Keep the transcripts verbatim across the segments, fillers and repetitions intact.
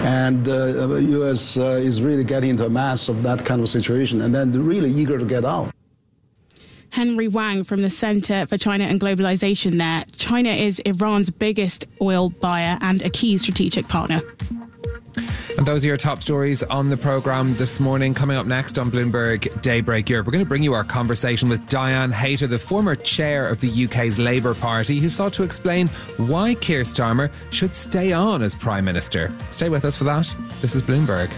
And uh, the U S uh, is really getting into a mess of that kind of situation, and then really eager to get out. Henry Wang from the Center for China and Globalization there. China is Iran's biggest oil buyer and a key strategic partner. And those are your top stories on the programme this morning. Coming up next on Bloomberg Daybreak Europe, we're going to bring you our conversation with Diane Hayter, the former chair of the U K's Labour Party, who sought to explain why Keir Starmer should stay on as Prime Minister. Stay with us for that. This is Bloomberg.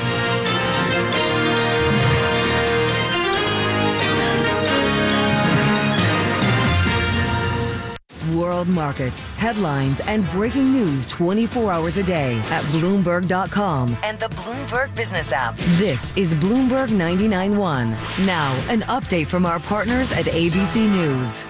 World markets, headlines, and breaking news twenty-four hours a day at Bloomberg dot com and the Bloomberg Business app. This is Bloomberg ninety-nine point one. Now, an update from our partners at A B C News.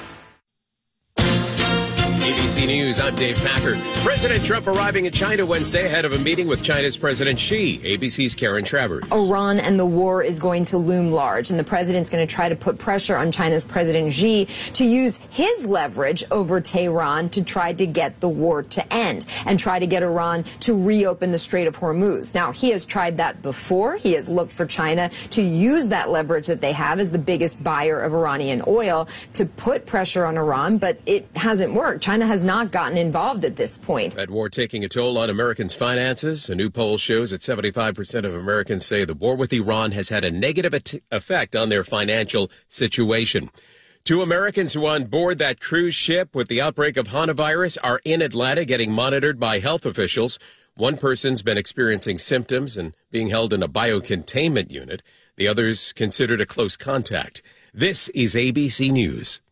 A B C News, I'm Dave Packer. President Trump arriving in China Wednesday ahead of a meeting with China's President Xi. A B C's Karen Travers. Iran and the war is going to loom large, and the president's going to try to put pressure on China's President Xi to use his leverage over Tehran to try to get the war to end and try to get Iran to reopen the Strait of Hormuz. Now, he has tried that before. He has looked for China to use that leverage that they have as the biggest buyer of Iranian oil to put pressure on Iran, but it hasn't worked. China has not gotten involved at this point. That war taking a toll on Americans' finances. A new poll shows that seventy-five percent of Americans say the war with Iran has had a negative at- effect on their financial situation. Two Americans who on board that cruise ship with the outbreak of Hanavirus are in Atlanta getting monitored by health officials. One person's been experiencing symptoms and being held in a biocontainment unit. The other's considered a close contact. This is A B C News.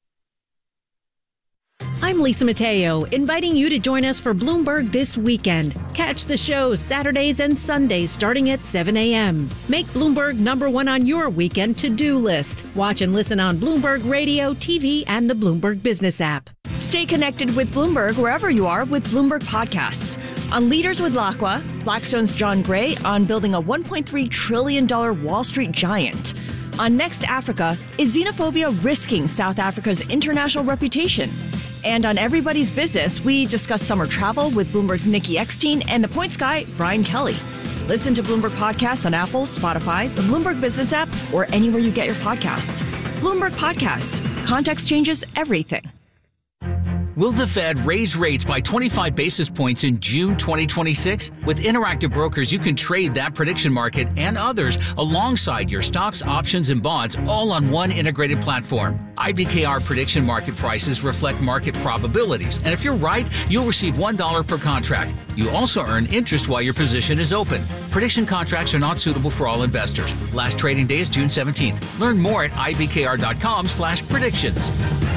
I'm Lisa Mateo, inviting you to join us for Bloomberg This Weekend. Catch the show Saturdays and Sundays starting at seven a.m. Make Bloomberg number one on your weekend to-do list. Watch and listen on Bloomberg Radio, T V, and the Bloomberg Business app. Stay connected with Bloomberg wherever you are with Bloomberg Podcasts. On Leaders with Lacqua, Blackstone's John Gray on building a one point three trillion dollars Wall Street giant. On Next Africa, is xenophobia risking South Africa's international reputation? And on Everybody's Business, we discuss summer travel with Bloomberg's Nikki Eckstein and the Points guy, Brian Kelly. Listen to Bloomberg Podcasts on Apple, Spotify, the Bloomberg Business app, or anywhere you get your podcasts. Bloomberg Podcasts. Context changes everything. Will the Fed raise rates by twenty-five basis points in June twenty twenty-six? With Interactive Brokers, you can trade that prediction market and others alongside your stocks, options, and bonds, all on one integrated platform. I B K R prediction market prices reflect market probabilities, and if you're right, you'll receive one dollar per contract. You also earn interest while your position is open. Prediction contracts are not suitable for all investors. Last trading day is June seventeenth. Learn more at I B K R dot com slash predictions.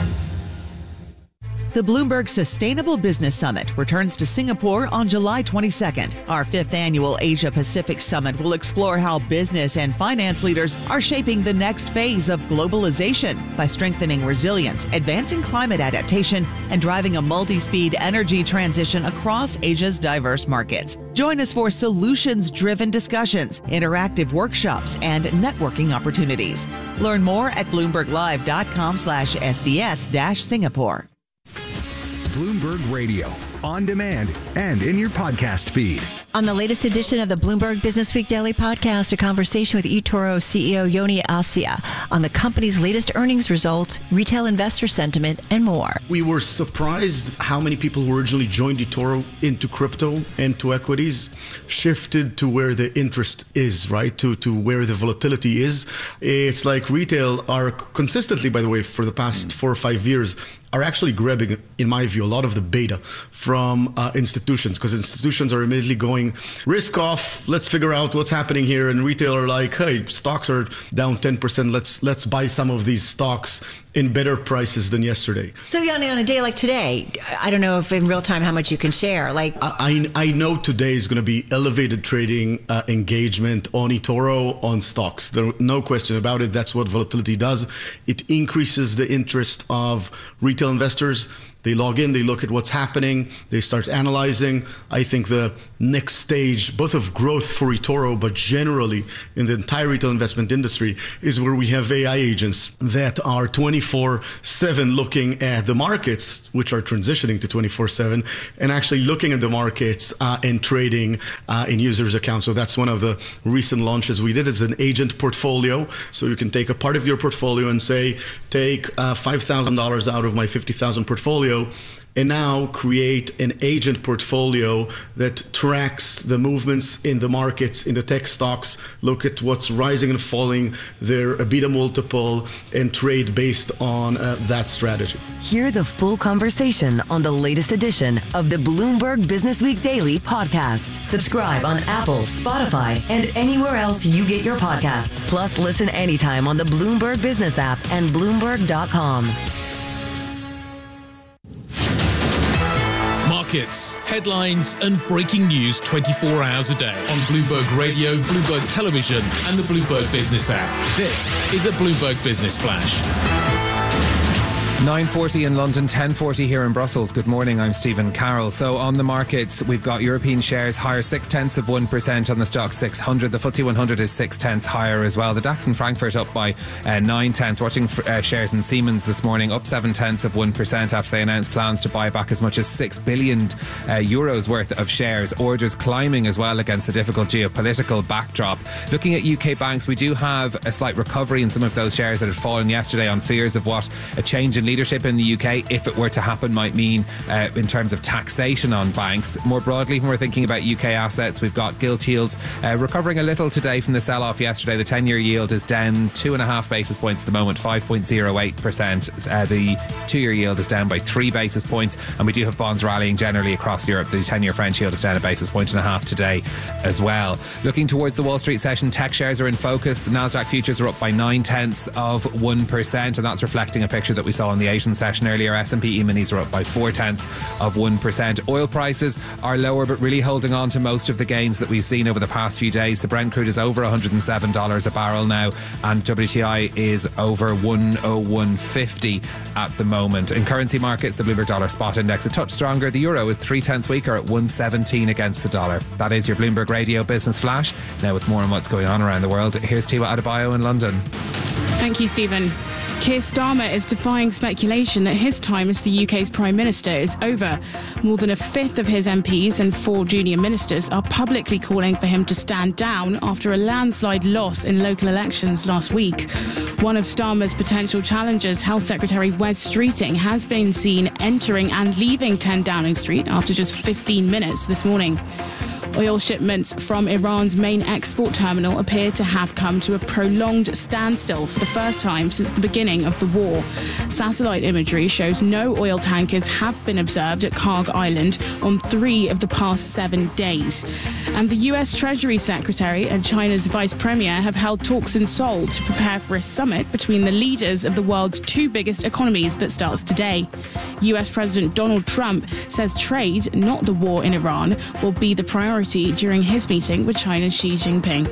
The Bloomberg Sustainable Business Summit returns to Singapore on July twenty-second. Our fifth annual Asia Pacific Summit will explore how business and finance leaders are shaping the next phase of globalization by strengthening resilience, advancing climate adaptation, and driving a multi-speed energy transition across Asia's diverse markets. Join us for solutions-driven discussions, interactive workshops, and networking opportunities. Learn more at bloomberg live dot com slash S B S dash Singapore. Bloomberg Radio, on demand and in your podcast feed. On the latest edition of the Bloomberg Business Week Daily Podcast, a conversation with eToro C E O Yoni Assia on the company's latest earnings results, retail investor sentiment, and more. We were surprised how many people who originally joined eToro into crypto and to equities shifted to where the interest is, right? To, to where the volatility is. It's like retail are consistently, by the way, for the past four or five years, are actually grabbing, in my view, a lot of the beta from uh, institutions, because institutions are immediately going risk off. Let's figure out what's happening here. And retail are like, hey, stocks are down ten percent. Let's let's buy some of these stocks in better prices than yesterday. So, Yanni, on a day like today, I don't know if in real time how much you can share. Like, I I, I know today is going to be elevated trading uh, engagement on eToro on stocks. There's no question about it. That's what volatility does. It increases the interest of retail investors They log in, they look at what's happening, they start analyzing. I think the next stage, both of growth for eToro, but generally in the entire retail investment industry, is where we have A I agents that are twenty-four seven looking at the markets, which are transitioning to twenty-four seven, and actually looking at the markets uh, and trading uh, in users' accounts. So that's one of the recent launches we did. It's an agent portfolio. So you can take a part of your portfolio and say, take uh, five thousand dollars out of my fifty thousand portfolio, and now create an agent portfolio that tracks the movements in the markets, in the tech stocks, look at what's rising and falling, their EBITDA multiple, and trade based on uh, that strategy. Hear the full conversation on the latest edition of the Bloomberg Business Week Daily podcast. Subscribe on Apple, Spotify, and anywhere else you get your podcasts. Plus, listen anytime on the Bloomberg Business app and Bloomberg dot com. Markets, headlines, and breaking news twenty-four hours a day on Bloomberg Radio, Bloomberg Television, and the Bloomberg Business app. This is a Bloomberg Business Flash. nine forty in London, ten forty here in Brussels. Good morning, I'm Stephen Carroll. So on the markets, we've got European shares higher six tenths of one percent on the Stoxx six hundred. The F T S E one hundred is six tenths higher as well. The DAX in Frankfurt up by uh, nine tenths. Watching uh, shares in Siemens this morning up seven tenths of one percent after they announced plans to buy back as much as six billion uh, euros worth of shares. Orders climbing as well against a difficult geopolitical backdrop. Looking at U K banks, we do have a slight recovery in some of those shares that had fallen yesterday on fears of what a change in leadership in the U K, if it were to happen, might mean uh, in terms of taxation on banks. More broadly, when we're thinking about U K assets, we've got gilt yields uh, recovering a little today from the sell-off yesterday. The ten-year yield is down two and a half basis points at the moment, five point oh eight percent. Uh, the two-year yield is down by three basis points, and we do have bonds rallying generally across Europe. The ten-year French yield is down a basis point and a half today as well. Looking towards the Wall Street session, tech shares are in focus. The Nasdaq futures are up by nine tenths of one percent, and that's reflecting a picture that we saw in the Asian session earlier. S and P E-minis are up by four tenths of one percent. Oil prices are lower, but really holding on to most of the gains that we've seen over the past few days. The Brent crude is over one hundred seven dollars a barrel now, and W T I is over one oh one fifty at the moment. In currency markets, the Bloomberg Dollar Spot Index a touch stronger. The euro is three tenths weaker at one seventeen against the dollar. That is your Bloomberg Radio Business Flash. Now with more on what's going on around the world, here's Tiwa Adebayo in London. Thank you, Stephen. Keir Starmer is defying speculation that his time as the U K's Prime Minister is over. More than a fifth of his M Ps and four junior ministers are publicly calling for him to stand down after a landslide loss in local elections last week. One of Starmer's potential challengers, Health Secretary Wes Streeting, has been seen entering and leaving ten Downing Street after just fifteen minutes this morning. Oil shipments from Iran's main export terminal appear to have come to a prolonged standstill for the first time since the beginning of the war. Satellite imagery shows no oil tankers have been observed at Karg Island on three of the past seven days. And the U S Treasury Secretary and China's Vice Premier have held talks in Seoul to prepare for a summit between the leaders of the world's two biggest economies that starts today. U S President Donald Trump says trade, not the war in Iran, will be the priority during his meeting with China's Xi Jinping.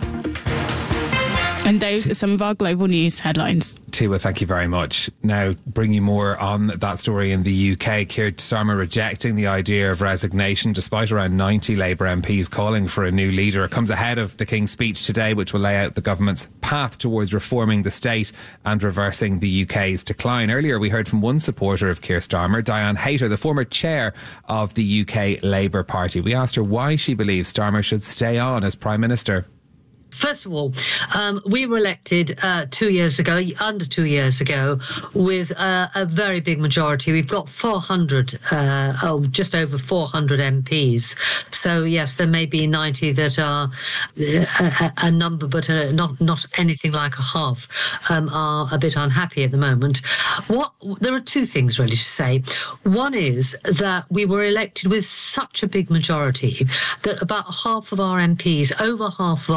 And those are some of our global news headlines. Tiwa, thank you very much. Now, bringing more on that story in the U K, Keir Starmer rejecting the idea of resignation despite around ninety Labour M Ps calling for a new leader. It comes ahead of the King's speech today, which will lay out the government's path towards reforming the state and reversing the U K's decline. Earlier, we heard from one supporter of Keir Starmer, Diane Hayter, the former chair of the U K Labour Party. We asked her why she believes Starmer should stay on as Prime Minister. First of all, um, we were elected uh, two years ago, under two years ago, with uh, a very big majority. We've got four hundred, uh, oh, just over four hundred M Ps. So, yes, there may be ninety that are a, a number, but uh, not not anything like a half um, are a bit unhappy at the moment. What there are two things really to say. One is that we were elected with such a big majority that about half of our M Ps, over half of our Labour M Ps,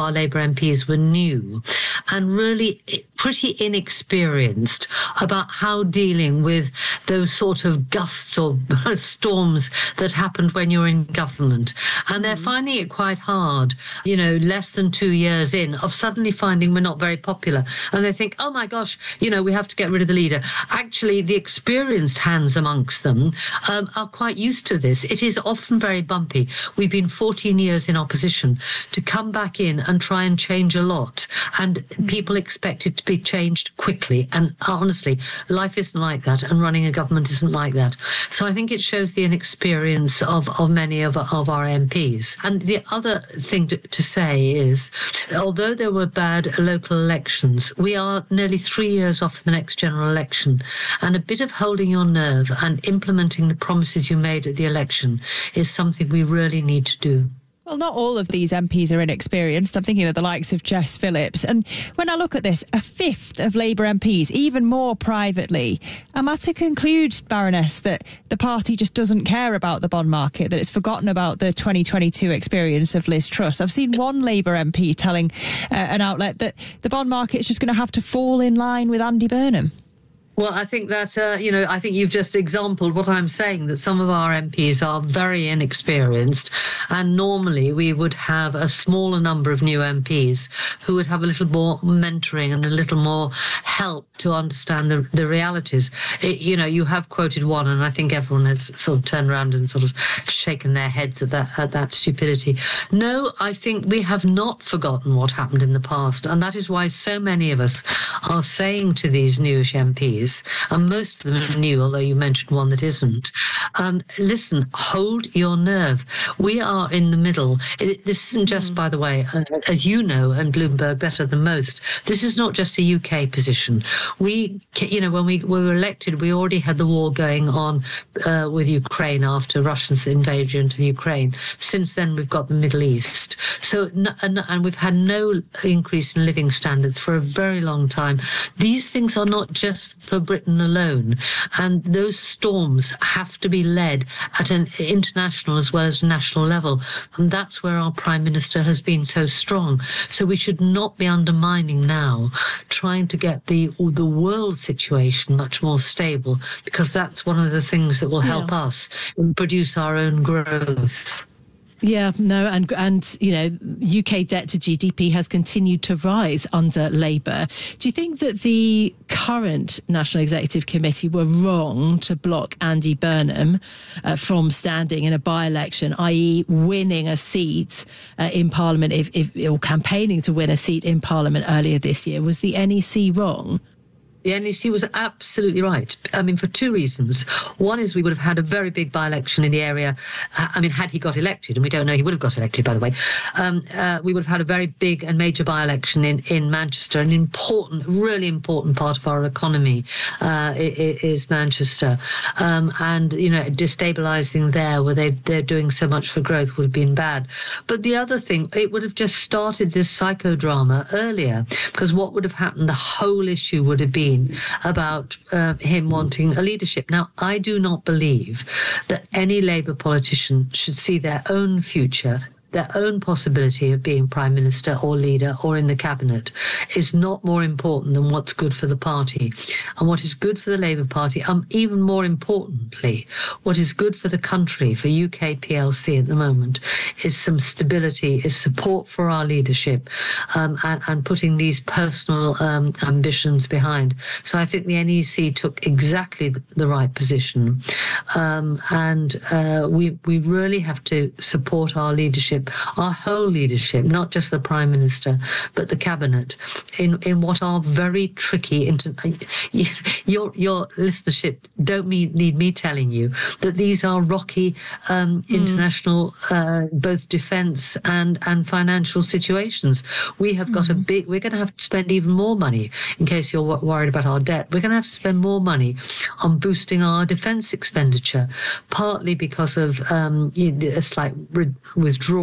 M Ps were new and really pretty inexperienced about how dealing with those sort of gusts or storms that happened when you're in government. And they're finding it quite hard, you know, less than two years in, of suddenly finding we're not very popular. And they think, oh my gosh, you know, we have to get rid of the leader. Actually, the experienced hands amongst them um, are quite used to this. It is often very bumpy. We've been fourteen years in opposition. To come back in and try and change a lot, and people expect it to be changed quickly. And honestly, life isn't like that, and running a government isn't like that. So I think it shows the inexperience of, of many of, of our M Ps. And the other thing to, to say is, although there were bad local elections, we are nearly three years off the next general election, and a bit of holding your nerve and implementing the promises you made at the election is something we really need to do. Well, not all of these M Ps are inexperienced. I'm thinking of the likes of Jess Phillips. And when I look at this, a fifth of Labour M Ps, even more privately, am I to conclude, Baroness, that the party just doesn't care about the bond market, that it's forgotten about the twenty twenty-two experience of Liz Truss? I've seen one Labour M P telling uh, an outlet that the bond market is just going to have to fall in line with Andy Burnham. Well, I think that, uh, you know, I think you've just exampled what I'm saying, that some of our M Ps are very inexperienced, and normally we would have a smaller number of new M Ps who would have a little more mentoring and a little more help to understand the, the realities. It, you know, you have quoted one, and I think everyone has sort of turned around and sort of shaken their heads at that, at that stupidity. No, I think we have not forgotten what happened in the past, and that is why so many of us are saying to these newish M Ps, and most of them are new, although you mentioned one that isn't. Um, listen, hold your nerve. We are in the middle. It, this isn't just, mm. by the way, uh, as you know, and Bloomberg better than most, this is not just a U K position. We, you know, when we were elected, we already had the war going on uh, with Ukraine after Russia's invasion of Ukraine. Since then, we've got the Middle East. So, and, and we've had no increase in living standards for a very long time. These things are not just for Britain alone, and those storms have to be led at an international as well as national level, and that's where our Prime Minister has been so strong. So we should not be undermining now trying to get the the world situation much more stable, because that's one of the things that will help yeah. us produce our own growth. Yeah, no, and, and you know, U K debt to G D P has continued to rise under Labour. Do you think that the current National Executive Committee were wrong to block Andy Burnham uh, from standing in a by-election, that is winning a seat uh, in Parliament, if, if, or campaigning to win a seat in Parliament earlier this year? Was the N E C wrong? The N E C was absolutely right. I mean, for two reasons. One is we would have had a very big by-election in the area. I mean, had he got elected, and we don't know he would have got elected, by the way, um, uh, we would have had a very big and major by-election in, in Manchester. An important, really important part of our economy uh, is Manchester. Um, and, you know, destabilising there, where they, they're doing so much for growth, would have been bad. But the other thing, it would have just started this psychodrama earlier, because what would have happened, the whole issue would have been about uh, him wanting a leadership. Now, I do not believe that any Labour politician should see their own future, their own possibility of being Prime Minister or leader or in the cabinet is not more important than what's good for the party. And what is good for the Labour Party, um, even more importantly, what is good for the country, for U K P L C at the moment, is some stability, is support for our leadership, um, and, and putting these personal um, ambitions behind. So I think the N E C took exactly the, the right position. Um, and uh, we, we really have to support our leadership, our whole leadership, not just the Prime Minister, but the Cabinet, in, in what are very tricky, inter- your, your listenership don't mean, need me telling you that these are rocky um, mm. international, uh, both defence and, and financial situations. We have got mm. a big, we're going to have to spend even more money, in case you're worried about our debt, we're going to have to spend more money on boosting our defence expenditure, partly because of um, a slight re- withdrawal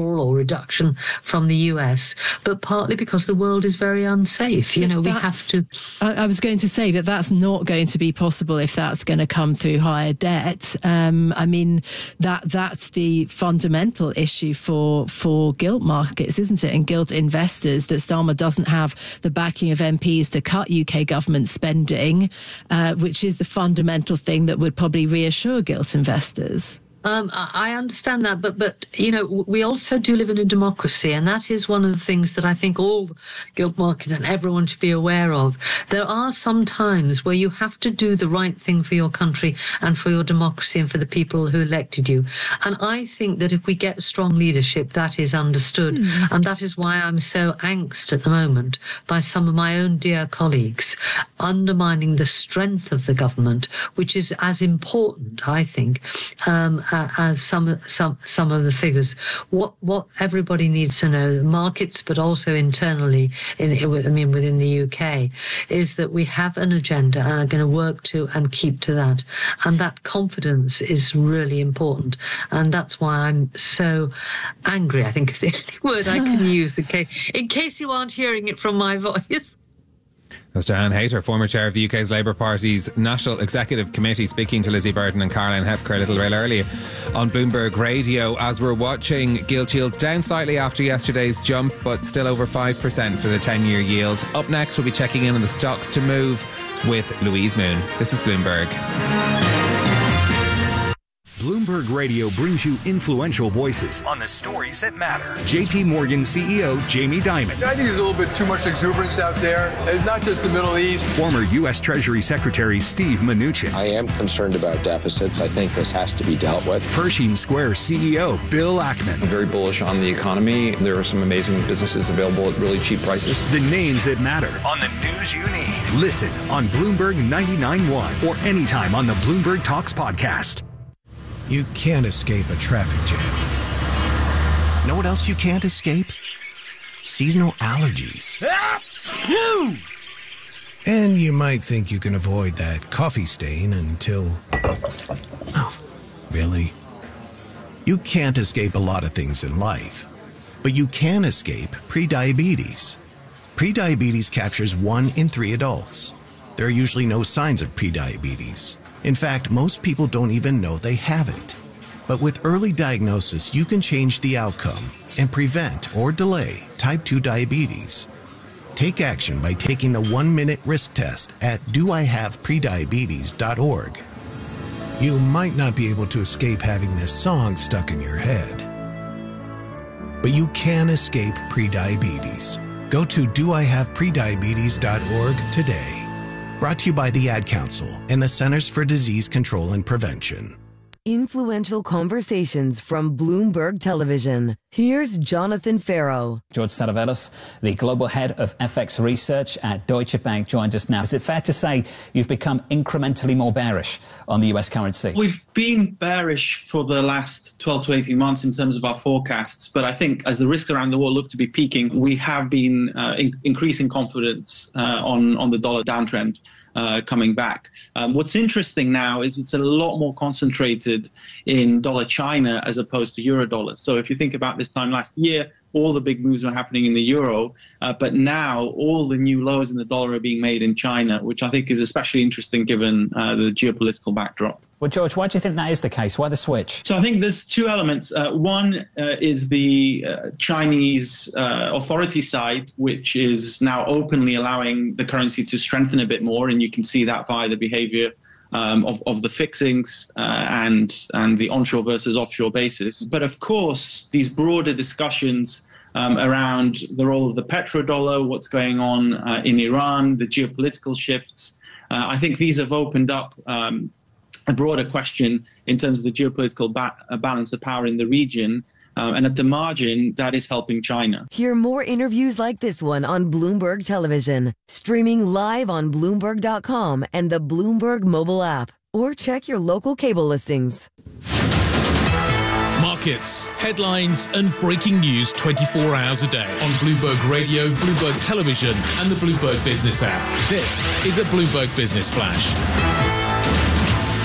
withdrawal or reduction from the U S, but partly because the world is very unsafe. You know, we have to... I, I was going to say that that's not going to be possible if that's going to come through higher debt. Um, I mean, that that's the fundamental issue for, for gilt markets, isn't it? And gilt investors, that Starmer doesn't have the backing of M Ps to cut U K government spending, uh, which is the fundamental thing that would probably reassure gilt investors. Um, I understand that, but, but you know, we also do live in a democracy, and that is one of the things that I think all gilt markets and everyone should be aware of. There are some times where you have to do the right thing for your country and for your democracy and for the people who elected you. And I think that if we get strong leadership, that is understood. Mm. And that is why I'm so angst at the moment by some of my own dear colleagues undermining the strength of the government, which is as important, I think, um, Uh, as some some some of the figures. What what everybody needs to know, markets, but also internally, in I mean within the U K, is that we have an agenda and are going to work to and keep to that. And that confidence is really important. And that's why I'm so angry, I think is the only word I can use in case, in case you aren't hearing it from my voice. That's Diane Hayter, former chair of the U K's Labour Party's National Executive Committee, speaking to Lizzie Burton and Caroline Hepker a little while earlier on Bloomberg Radio, as we're watching gilt yields down slightly after yesterday's jump, but still over five percent for the ten-year yield. Up next, we'll be checking in on the stocks to move with Louise Moon. This is Bloomberg. Bloomberg Radio brings you influential voices on the stories that matter. J P Morgan C E O Jamie Dimon. I think there's a little bit too much exuberance out there. It's not just the Middle East. Former U S Treasury Secretary Steve Mnuchin. I am concerned about deficits. I think this has to be dealt with. Pershing Square C E O Bill Ackman. I'm very bullish on the economy. There are some amazing businesses available at really cheap prices. The names that matter on the news you need. Listen on Bloomberg ninety-nine point one or anytime on the Bloomberg Talks podcast. You can't escape a traffic jam. Know what else you can't escape? Seasonal allergies. And you might think you can avoid that coffee stain until... Oh, really? You can't escape a lot of things in life, but you can escape prediabetes. Prediabetes captures one in three adults. There are usually no signs of prediabetes. In fact, most people don't even know they have it. But with early diagnosis, you can change the outcome and prevent or delay type two diabetes. Take action by taking the one-minute risk test at do I have prediabetes dot org. You might not be able to escape having this song stuck in your head, but you can escape prediabetes. Go to do I have prediabetes dot org today. Brought to you by the Ad Council and the Centers for Disease Control and Prevention. Influential conversations from Bloomberg Television. Here's Jonathan Farrow. George Staravelos, the global head of F X research at Deutsche Bank, joins us now. Is it fair to say you've become incrementally more bearish on the U S currency? We've been bearish for the last twelve to eighteen months in terms of our forecasts, but I think as the risks around the world look to be peaking, we have been uh, in- increasing confidence uh, on, on the dollar downtrend. Uh, coming back. Um, what's interesting now is it's a lot more concentrated in dollar China as opposed to euro dollar. So if you think about this time last year, all the big moves were happening in the euro, uh, but now all the new lows in the dollar are being made in China, which I think is especially interesting given uh, the geopolitical backdrop. Well, George, why do you think that is the case? Why the switch? So I think there's two elements. Uh, one uh, is the uh, Chinese uh, authority side, which is now openly allowing the currency to strengthen a bit more, and you can see that via the behavior um, of, of the fixings uh, and, and the onshore versus offshore basis. But of course, these broader discussions um, around the role of the petrodollar, what's going on uh, in Iran, the geopolitical shifts, uh, I think these have opened up um, a broader question in terms of the geopolitical ba- balance of power in the region. Um, and at the margin, that is helping China. Hear more interviews like this one on Bloomberg Television, streaming live on Bloomberg dot com and the Bloomberg mobile app, or check your local cable listings. Markets, headlines and breaking news twenty-four hours a day on Bloomberg Radio, Bloomberg Television and the Bloomberg Business app. This is a Bloomberg Business Flash.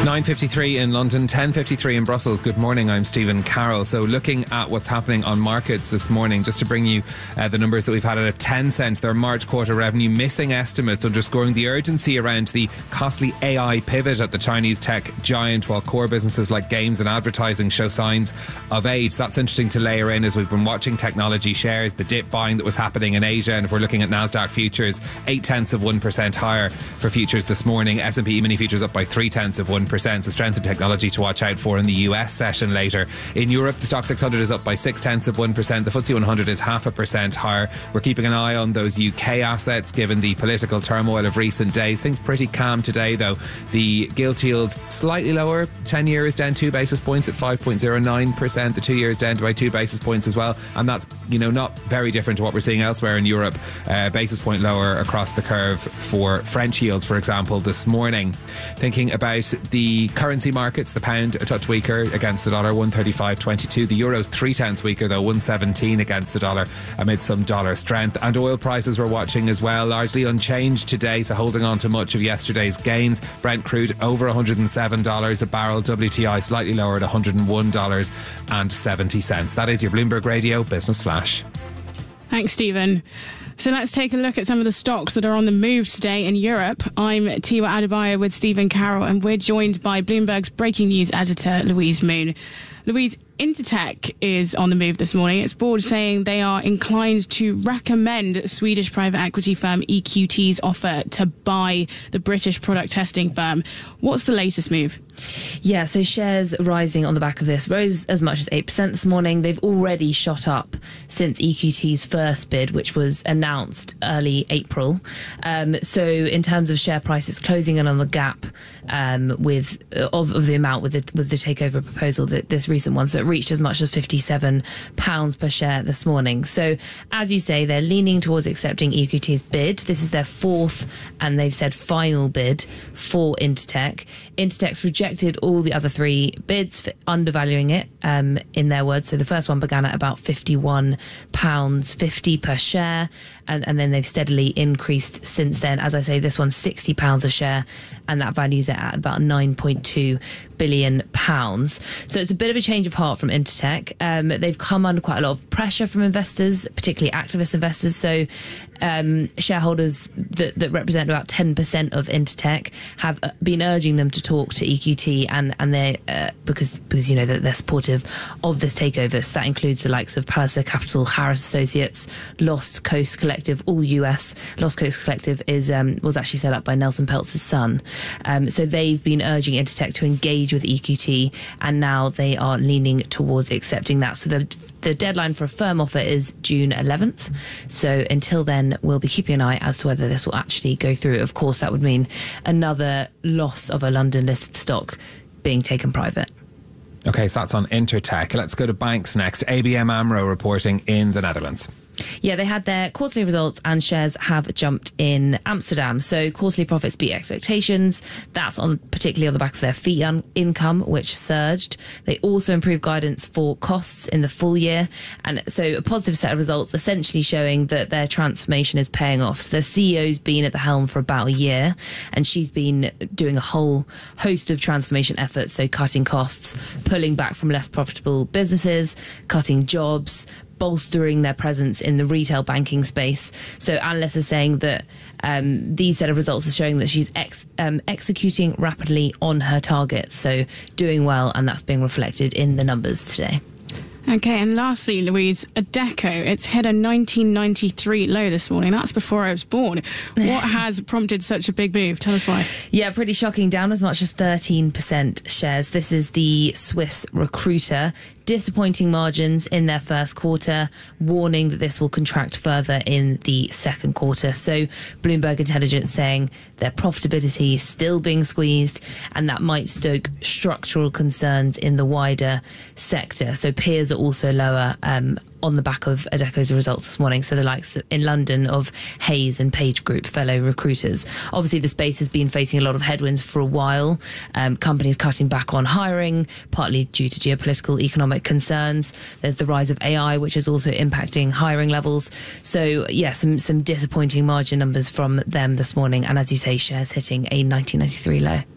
nine fifty-three in London, ten fifty-three in Brussels. Good morning, I'm Stephen Carroll. So looking at what's happening on markets this morning, just to bring you uh, the numbers that we've had out of Tencent, their March quarter revenue missing estimates, underscoring the urgency around the costly A I pivot at the Chinese tech giant, while core businesses like games and advertising show signs of age. That's interesting to layer in as we've been watching technology shares, the dip buying that was happening in Asia, and if we're looking at NASDAQ futures, eight tenths of one percent higher for futures this morning. S and P E-mini futures up by three tenths of one percent. So strength in technology to watch out for in the U S session later. In Europe, the Stock six hundred is up by six tenths of one percent. The F T S E one hundred is half a percent higher. We're keeping an eye on those U K assets given the political turmoil of recent days. Things pretty calm today though. The gilt yields slightly lower. ten years down two basis points at five point zero nine percent. The two years down by two basis points as well. And that's, you know, not very different to what we're seeing elsewhere in Europe. Uh, basis point lower across the curve for French yields, for example, this morning. Thinking about the currency markets, the pound a touch weaker against the dollar, one thirty-five twenty-two. The euro's three tenths weaker though, one seventeen against the dollar amid some dollar strength. And oil prices we're watching as well, largely unchanged today, so holding on to much of yesterday's gains. Brent crude over one hundred seven dollars a barrel. W T I slightly lower at one hundred one dollars and seventy cents. That is your Bloomberg Radio Business Flash. Thanks, Stephen. So let's take a look at some of the stocks that are on the move today in Europe. I'm Tiwa Adebayo with Stephen Carroll, and we're joined by Bloomberg's breaking news editor, Louise Moon. Louise, Intertek is on the move this morning. Its board saying they are inclined to recommend Swedish private equity firm E Q T's offer to buy the British product testing firm. What's the latest move? Yeah, so shares rising on the back of this rose as much as eight percent this morning. They've already shot up since E Q T's first bid, which was announced early April. Um, so in terms of share price, it's closing in on the gap um, with of, of the amount with the, with the takeover proposal, that this recent one. So it reached as much as fifty-seven pounds per share this morning. So as you say, they're leaning towards accepting E Q T's bid. This is their fourth and they've said final bid for Intertek. Intertek's rejected all the other three bids for undervaluing it, um, in their words. So the first one began at about fifty-one pounds fifty per share, and, and then they've steadily increased since then. As I say, this one's sixty pounds a share, and that values it at about nine point two billion pounds. So it's a bit of a change of heart from Intertek. Um, they've come under quite a lot of pressure from investors, particularly activist investors. So um, shareholders that, that represent about ten percent of Intertek have been urging them to talk to E Q T, and and they uh, because because you know that they're supportive of this takeover. So that includes the likes of Palliser Capital, Harris Associates, Lost Coast Collective, all U S. Lost Coast Collective is um, was actually set up by Nelson Peltz's son. Um, so they've been urging Intertek to engage with E Q T, and now they are leaning towards accepting that. So the the deadline for a firm offer is June eleventh. So until then, we'll be keeping an eye as to whether this will actually go through. Of course, that would mean another loss of a London listed stock being taken private. Okay, so that's on Intertek. Let's go to banks next. A B N AMRO reporting in the Netherlands. Yeah, they had their quarterly results and shares have jumped in Amsterdam. So quarterly profits beat expectations. That's on particularly on the back of their fee un- income, which surged. They also improved guidance for costs in the full year. And so a positive set of results, essentially showing that their transformation is paying off. So the C E O's been at the helm for about a year, and she's been doing a whole host of transformation efforts. So cutting costs, pulling back from less profitable businesses, cutting jobs, bolstering their presence in the retail banking space. So analysts are saying that um, these set of results are showing that she's ex- um, executing rapidly on her targets. So doing well, and that's being reflected in the numbers today. Okay, and lastly, Louise, Adecco, it's hit a nineteen ninety-three low this morning. That's before I was born. What has prompted such a big move? Tell us why. Yeah, pretty shocking. Down as much as thirteen percent shares. This is the Swiss recruiter. Disappointing margins in their first quarter, warning that this will contract further in the second quarter. So Bloomberg Intelligence saying their profitability is still being squeezed, and that might stoke structural concerns in the wider sector. So peers are also lower um, on the back of Adecco's results this morning. So the likes in London of Hayes and Page Group, fellow recruiters. Obviously, the space has been facing a lot of headwinds for a while. Um, companies cutting back on hiring, partly due to geopolitical economic concerns. There's the rise of A I, which is also impacting hiring levels. So, yeah, some, some disappointing margin numbers from them this morning. And as you say, shares hitting a nineteen ninety-three low.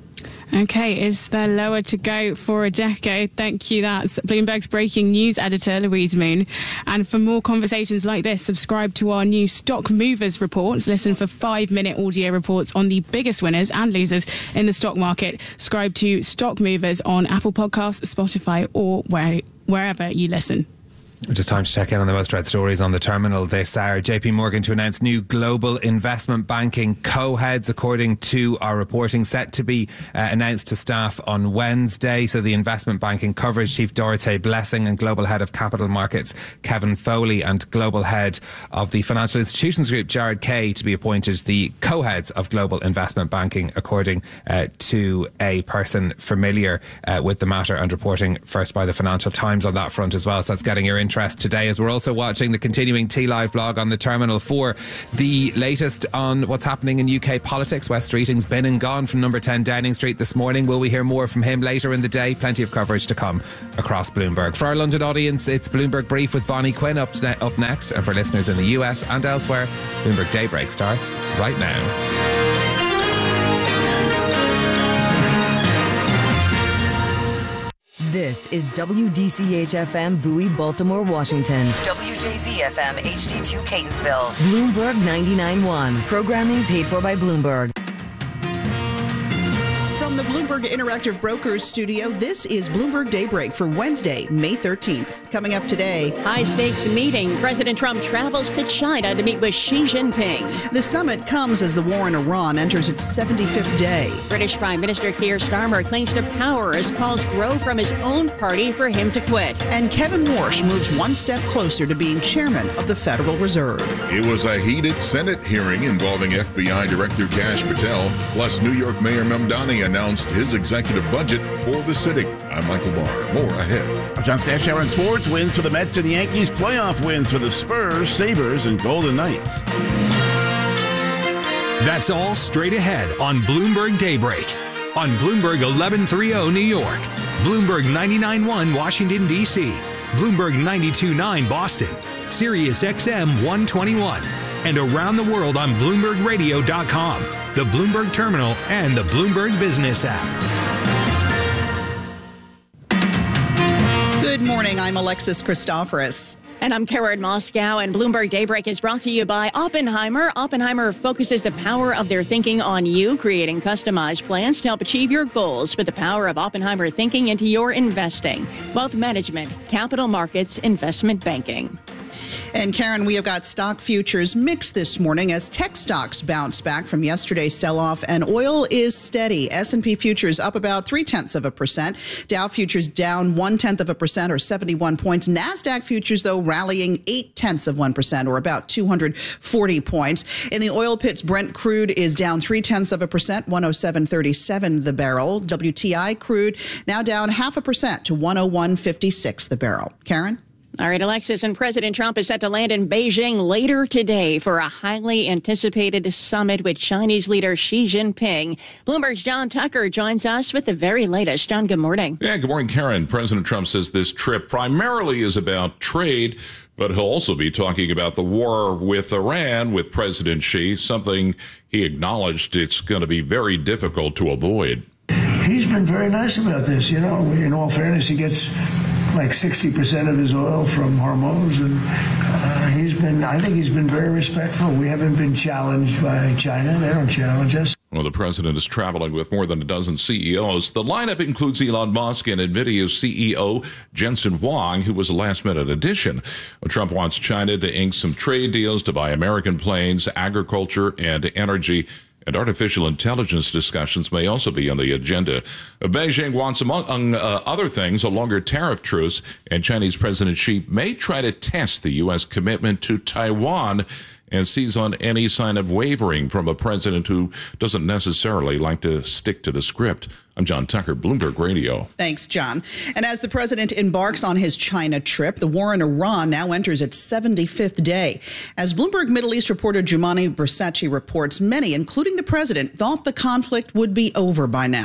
Okay, is there lower to go for a decade? Thank you. That's Bloomberg's breaking news editor, Louise Moon. And for more conversations like this, subscribe to our new Stock Movers reports. Listen for five-minute audio reports on the biggest winners and losers in the stock market. Subscribe to Stock Movers on Apple Podcasts, Spotify, or where, wherever you listen. Just time to check in on the most read stories on the terminal this hour. J P Morgan to announce new global investment banking co-heads, according to our reporting, set to be uh, announced to staff on Wednesday. So the investment banking coverage chief Dorothee Blessing and global head of capital markets Kevin Foley and global head of the financial institutions group Jared Kay to be appointed the co-heads of global investment banking, according uh, to a person familiar uh, with the matter and reporting first by the Financial Times on that front as well. So that's getting your interest today, as we're also watching the continuing T Live blog on the terminal for the latest on what's happening in U K politics. Wes Streeting's been and gone from number ten Downing Street this morning. Will we hear more from him later in the day? Plenty of coverage to come across Bloomberg. For our London audience, it's Bloomberg Brief with Bonnie Quinn up, ne- up next. And for listeners in the U S and elsewhere, Bloomberg Daybreak starts right now. This is W D C H F M Bowie, Baltimore, Washington. W J Z F M H D two Catonsville. Bloomberg ninety-nine point one. Programming paid for by Bloomberg. From the Bloomberg Interactive Brokers studio, this is Bloomberg Daybreak for Wednesday, May thirteenth. Coming up today, high-stakes meeting. President Trump travels to China to meet with Xi Jinping. The summit comes as the war in Iran enters its seventy-fifth day. British Prime Minister Keir Starmer clings to power as calls grow from his own party for him to quit. And Kevin Warsh moves one step closer to being chairman of the Federal Reserve. It was a heated Senate hearing involving F B I Director Kash Patel, plus New York Mayor Mamdani announced his executive budget for the city. I'm Michael Barr. More ahead. I'm John Stash. Aaron Sports wins for the Mets and the Yankees. Playoff wins for the Spurs, Sabres, and Golden Knights. That's all straight ahead on Bloomberg Daybreak. On Bloomberg eleven thirty New York, Bloomberg ninety-nine point one Washington, D C, Bloomberg ninety-two point nine Boston, Sirius X M one twenty-one, and around the world on Bloomberg Radio dot com, the Bloomberg Terminal, and the Bloomberg Business app. Good morning. I'm Alexis Christoforous. And I'm Karen Moscow, and Bloomberg Daybreak is brought to you by Oppenheimer. Oppenheimer focuses the power of their thinking on you, creating customized plans to help achieve your goals. Put the power of Oppenheimer thinking into your investing. Wealth management, capital markets, investment banking. And Karen, we have got stock futures mixed this morning as tech stocks bounce back from yesterday's sell-off, and oil is steady. S and P futures up about three-tenths of a percent. Dow futures down one-tenth of a percent, or seventy-one points. NASDAQ futures, though, rallying eight-tenths of one percent, or about two hundred forty points. In the oil pits, Brent crude is down three-tenths of a percent, one oh seven thirty-seven the barrel. W T I crude now down half a percent to one oh one fifty-six the barrel. Karen? All right, Alexis, and President Trump is set to land in Beijing later today for a highly anticipated summit with Chinese leader Xi Jinping. Bloomberg's John Tucker joins us with the very latest. John, good morning. Yeah, good morning, Karen. President Trump says this trip primarily is about trade, but he'll also be talking about the war with Iran with President Xi, something he acknowledged it's going to be very difficult to avoid. He's been very nice about this. You know, in all fairness, he gets like sixty percent of his oil from Hormuz, and uh, he's been, I think he's been very respectful. We haven't been challenged by China. They don't challenge us. Well, the president is traveling with more than a dozen C E Os. The lineup includes Elon Musk and NVIDIA's C E O, Jensen Huang, who was a last-minute addition. Well, Trump wants China to ink some trade deals to buy American planes, agriculture, and energy. And artificial intelligence discussions may also be on the agenda. Beijing wants, among uh, other things, a longer tariff truce, and Chinese President Xi may try to test the U S commitment to Taiwan and seize on any sign of wavering from a president who doesn't necessarily like to stick to the script. I'm John Tucker, Bloomberg Radio. Thanks, John. And as the president embarks on his China trip, the war in Iran now enters its seventy-fifth day. As Bloomberg Middle East reporter Jumani Bersacci reports, many, including the president, thought the conflict would be over by now.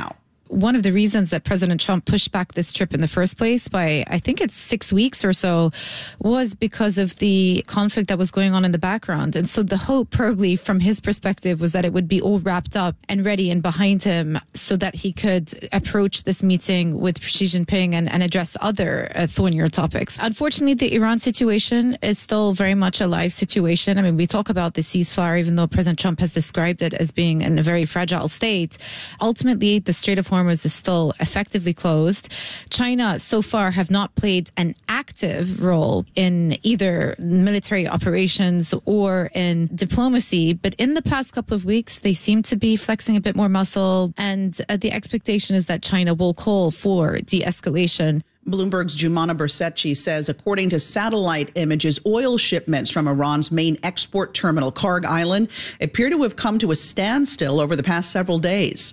one of the reasons that President Trump pushed back this trip in the first place by, I think it's six weeks or so, was because of the conflict that was going on in the background. And so the hope, probably from his perspective, was that it would be all wrapped up and ready and behind him so that he could approach this meeting with Xi Jinping and, and address other uh, thornier topics. Unfortunately, the Iran situation is still very much a live situation. I mean, we talk about the ceasefire, even though President Trump has described it as being in a very fragile state. Ultimately, the Strait of Hormuz is still effectively closed. China so far have not played an active role in either military operations or in diplomacy, but in the past couple of weeks, they seem to be flexing a bit more muscle, and uh, the expectation is that China will call for de-escalation. Bloomberg's Jumana Bersetchi says, according to satellite images, oil shipments from Iran's main export terminal, Kharg Island, appear to have come to a standstill over the past several days.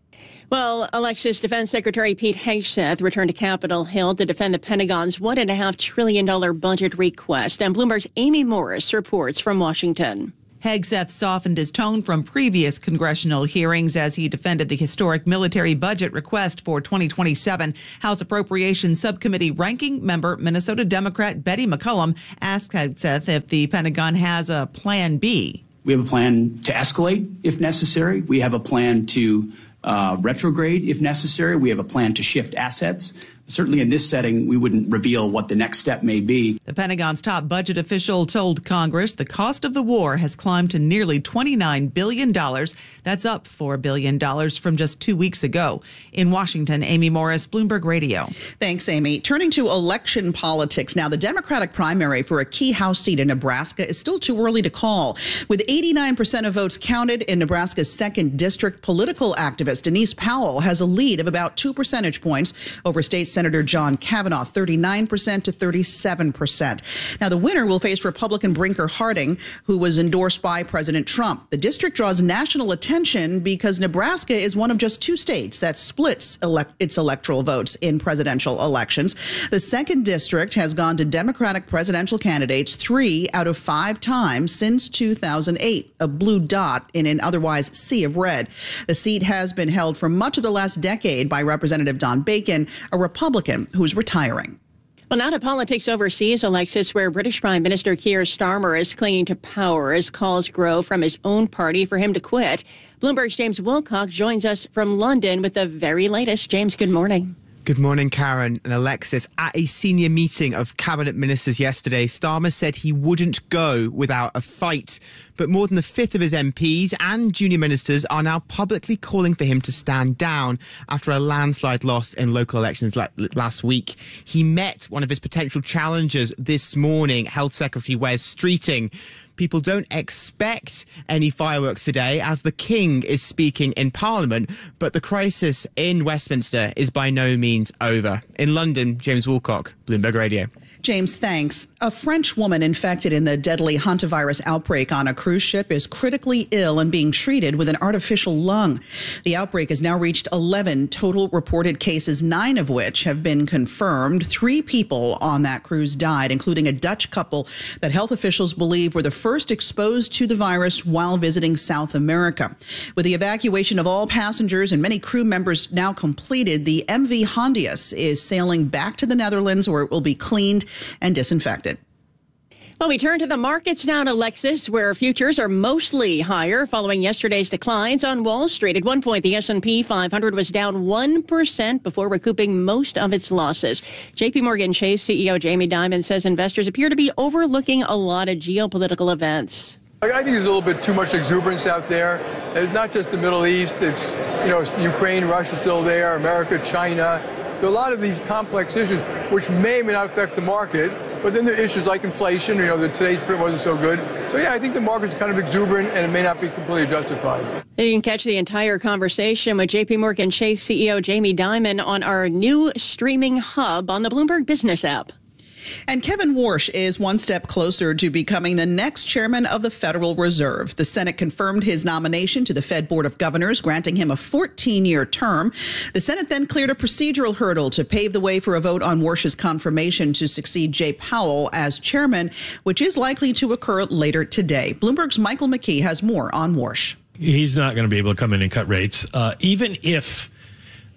Well, Alexis, Defense Secretary Pete Hegseth returned to Capitol Hill to defend the Pentagon's one point five trillion dollars budget request. And Bloomberg's Amy Morris reports from Washington. Hegseth softened his tone from previous congressional hearings as he defended the historic military budget request for twenty twenty-seven. House Appropriations Subcommittee ranking member Minnesota Democrat Betty McCollum asked Hegseth if the Pentagon has a plan B. We have a plan to escalate if necessary. We have a plan to uh, retrograde if necessary. We have a plan to shift assets. Certainly in this setting, we wouldn't reveal what the next step may be. The Pentagon's top budget official told Congress the cost of the war has climbed to nearly twenty-nine billion dollars. That's up four billion dollars from just two weeks ago. In Washington, Amy Morris, Bloomberg Radio. Thanks, Amy. Turning to election politics now, the Democratic primary for a key House seat in Nebraska is still too early to call. With eighty-nine percent of votes counted in Nebraska's second district, political activist Denise Powell has a lead of about two percentage points over state Senator John Kavanaugh, thirty-nine percent to thirty-seven percent. Now, the winner will face Republican Brinker Harding, who was endorsed by President Trump. The district draws national attention because Nebraska is one of just two states that splits elect- its electoral votes in presidential elections. The second district has gone to Democratic presidential candidates three out of five times since two thousand eight, a blue dot in an otherwise sea of red. The seat has been held for much of the last decade by Representative Don Bacon, a Republican who's retiring. Well, now to politics overseas, Alexis, where British Prime Minister Keir Starmer is clinging to power as calls grow from his own party for him to quit. Bloomberg's James Wilcock joins us from London with the very latest. James, good morning. Good morning, Karen and Alexis. At a senior meeting of cabinet ministers yesterday, Starmer said he wouldn't go without a fight. But more than a fifth of his M Ps and junior ministers are now publicly calling for him to stand down after a landslide loss in local elections last week. He met one of his potential challengers this morning, Health Secretary Wes Streeting. People don't expect any fireworks today as the King is speaking in Parliament, but the crisis in Westminster is by no means over. In London, James Wilcock, Bloomberg Radio. James, thanks. A French woman infected in the deadly hantavirus outbreak on a cruise ship is critically ill and being treated with an artificial lung. The outbreak has now reached eleven total reported cases, nine of which have been confirmed. Three people on that cruise died, including a Dutch couple that health officials believe were the first exposed to the virus while visiting South America. With the evacuation of all passengers and many crew members now completed, the M V Hondius is sailing back to the Netherlands, where it will be cleaned and disinfected. Well, we turn to the markets now to Alexis, where futures are mostly higher following yesterday's declines on Wall Street. At one point, the S and P five hundred was down one percent before recouping most of its losses. J P Morgan Chase C E O Jamie Dimon says investors appear to be overlooking a lot of geopolitical events. I think there's a little bit too much exuberance out there. It's not just the Middle East. It's, you know, it's Ukraine, Russia still there, America, China. There are a lot of these complex issues which may or may not affect the market, but then there are issues like inflation. You know, the, today's print wasn't so good. So, yeah, I think the market's kind of exuberant and it may not be completely justified. You can catch the entire conversation with J P Morgan Chase C E O Jamie Dimon on our new streaming hub on the Bloomberg Business app. And Kevin Warsh is one step closer to becoming the next chairman of the Federal Reserve. The Senate confirmed his nomination to the Fed Board of Governors, granting him a fourteen-year term. The Senate then cleared a procedural hurdle to pave the way for a vote on Warsh's confirmation to succeed Jay Powell as chairman, which is likely to occur later today. Bloomberg's Michael McKee has more on Warsh. He's not going to be able to come in and cut rates, uh, even if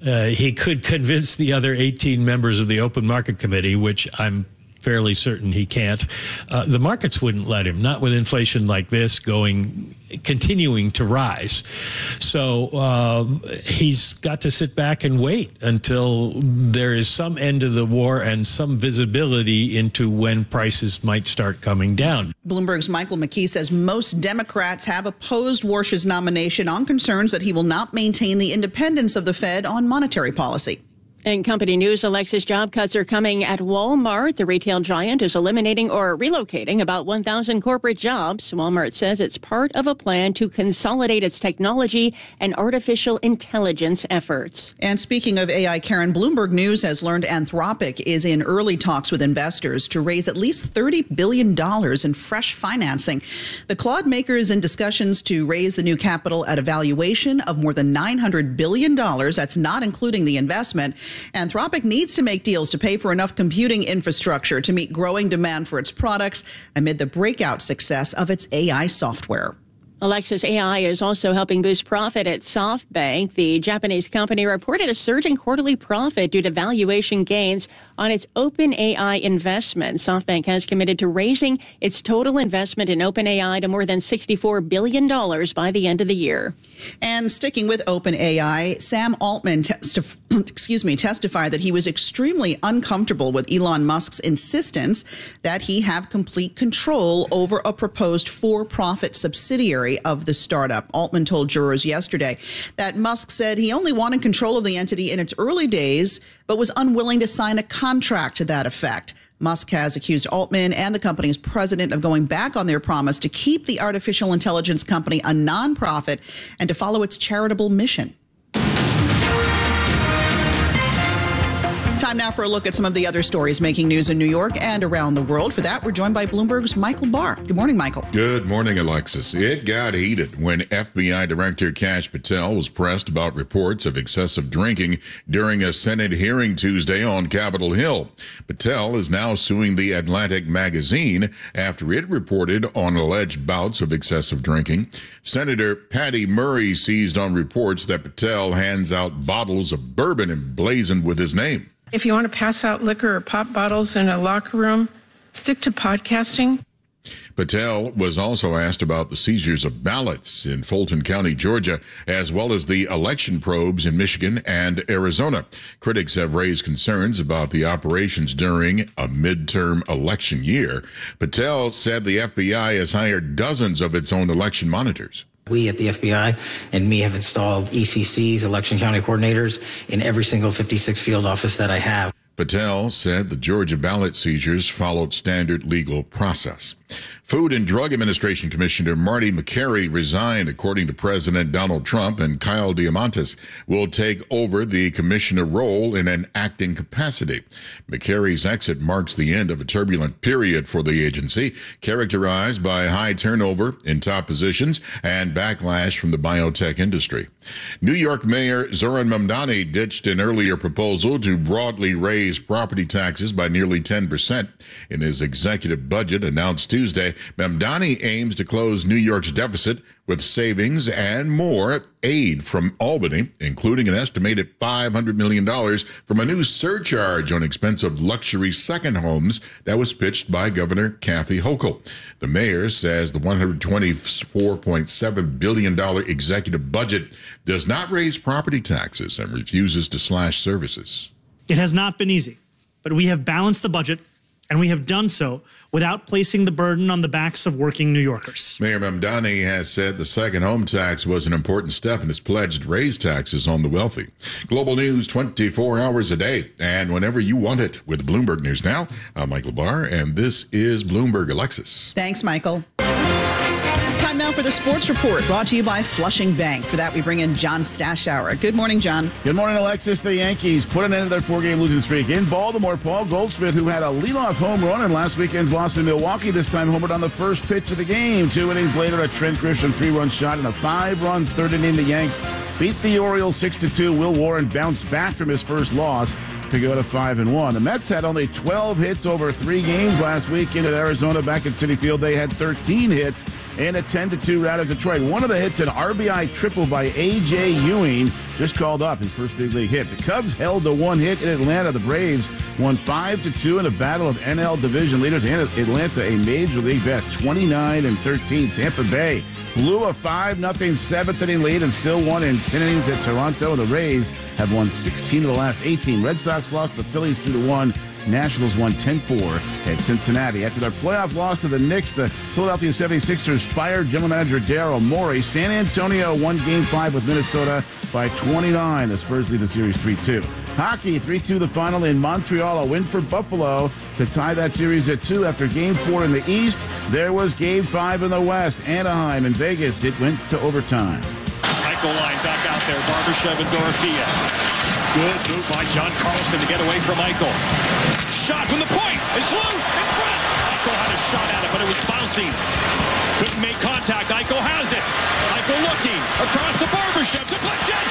Uh, he could convince the other eighteen members of the Open Market Committee, which I'm fairly certain he can't. Uh, the markets wouldn't let him, not with inflation like this going, continuing to rise. So uh, he's got to sit back and wait until there is some end to the war and some visibility into when prices might start coming down. Bloomberg's Michael McKee says most Democrats have opposed Warsh's nomination on concerns that he will not maintain the independence of the Fed on monetary policy. In company news, Alexis, job cuts are coming at Walmart. The retail giant is eliminating or relocating about one thousand corporate jobs. Walmart says it's part of a plan to consolidate its technology and artificial intelligence efforts. And speaking of A I, Karen, Bloomberg News has learned Anthropic is in early talks with investors to raise at least thirty billion dollars in fresh financing. The Claude maker is in discussions to raise the new capital at a valuation of more than nine hundred billion dollars. That's not including the investment. Anthropic needs to make deals to pay for enough computing infrastructure to meet growing demand for its products amid the breakout success of its A I software. Alexis A I is also helping boost profit at SoftBank. The Japanese company reported a surge in quarterly profit due to valuation gains on its OpenAI investment. SoftBank has committed to raising its total investment in OpenAI to more than sixty-four billion dollars by the end of the year. And sticking with OpenAI, Sam Altman testif- excuse me, testified that he was extremely uncomfortable with Elon Musk's insistence that he have complete control over a proposed for-profit subsidiary of the startup. Altman told jurors yesterday that Musk said he only wanted control of the entity in its early days, but was unwilling to sign a contract to that effect. Musk has accused Altman and the company's president of going back on their promise to keep the artificial intelligence company a nonprofit and to follow its charitable mission. Time now for a look at some of the other stories making news in New York and around the world. For that, we're joined by Bloomberg's Michael Barr. Good morning, Michael. Good morning, Alexis. It got heated when F B I Director Kash Patel was pressed about reports of excessive drinking during a Senate hearing Tuesday on Capitol Hill. Patel is now suing The Atlantic magazine after it reported on alleged bouts of excessive drinking. Senator Patty Murray seized on reports that Patel hands out bottles of bourbon emblazoned with his name. If you want to pass out liquor or pop bottles in a locker room, stick to podcasting. Patel was also asked about the seizures of ballots in Fulton County, Georgia, as well as the election probes in Michigan and Arizona. Critics have raised concerns about the operations during a midterm election year. Patel said the F B I has hired dozens of its own election monitors. We at the F B I and me have installed E C Cs, election county coordinators, in every single fifty-six field office that I have. Patel said the Georgia ballot seizures followed standard legal process. Food and Drug Administration Commissioner Marty McCary resigned, according to President Donald Trump, and Kyle Diamantis will take over the commissioner role in an acting capacity. McCary's exit marks the end of a turbulent period for the agency, characterized by high turnover in top positions and backlash from the biotech industry. New York Mayor Zoran Mamdani ditched an earlier proposal to broadly raise property taxes by nearly ten percent. In his executive budget announced Tuesday, Mamdani aims to close New York's deficit with savings and more aid from Albany, including an estimated five hundred million dollars from a new surcharge on expensive luxury second homes that was pitched by Governor Kathy Hochul. The mayor says the one hundred twenty-four point seven billion dollars executive budget does not raise property taxes and refuses to slash services. It has not been easy, but we have balanced the budget, and we have done so without placing the burden on the backs of working New Yorkers. Mayor Mamdani has said the second home tax was an important step and has pledged to raise taxes on the wealthy. Global news twenty-four hours a day and whenever you want it with Bloomberg News Now. I'm Michael Barr, and this is Bloomberg Alexis. Thanks, Michael. Time now for the Sports Report, brought to you by Flushing Bank. For that, we bring in John Stashower. Good morning, John. Good morning, Alexis. The Yankees put an end to their four-game losing streak in Baltimore. Paul Goldschmidt, who had a leadoff home run in last weekend's loss in Milwaukee, this time homered on the first pitch of the game. Two innings later, a Trent Grisham three-run shot in a five-run third inning. The Yanks beat the Orioles six to two. Will Warren bounced back from his first loss to go to five and one. The Mets had only twelve hits over three games last weekend at Arizona back at Citi Field. They had thirteen hits in a ten to two rout of Detroit. One of the hits, an R B I triple by A J Ewing, just called up his first big league hit. The Cubs held to one hit in Atlanta. The Braves won five to two in a battle of N L division leaders, and Atlanta a major league best, twenty-nine and thirteen. Tampa Bay blew a five nothing seventh inning lead and still won in ten innings at Toronto. The Rays have won sixteen of the last eighteen. Red Sox lost to the Phillies two to one. Nationals won ten four at Cincinnati. After their playoff loss to the Knicks, the Philadelphia seventy-sixers fired general manager Daryl Morey. San Antonio won game five with Minnesota by twenty-nine. The Spurs lead the series three two. Hockey, three two the final in Montreal. A win for Buffalo to tie that series at two after game four in the East. There was game five in the West. Anaheim and Vegas, it went to overtime. Michael line back out there. Barbashev and Dorothea. Good move by John Carlson to get away from Michael. Shot from the point. It's loose in front. Eichel had a shot at it, but it was bouncing. Couldn't make contact. Eichel has it. Eichel looking across to Barbashev. Deflection.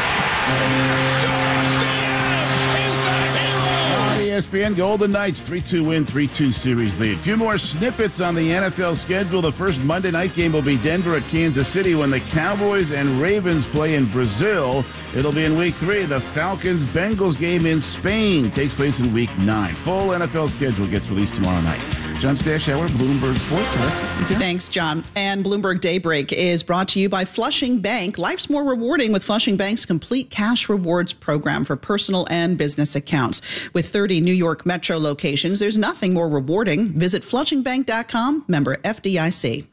On E S P N, Golden Knights three two win, three two series lead. A few more snippets on the N F L schedule. The first Monday night game will be Denver at Kansas City when the Cowboys and Ravens play in Brazil. It'll be in week three. The Falcons-Bengals game in Spain takes place in week nine. Full N F L schedule gets released tomorrow night. John Stashauer, Bloomberg Sports. Alexis, thanks, John. And Bloomberg Daybreak is brought to you by Flushing Bank. Life's more rewarding with Flushing Bank's complete cash rewards program for personal and business accounts. With thirty New York Metro locations, there's nothing more rewarding. Visit flushing bank dot com, member F D I C.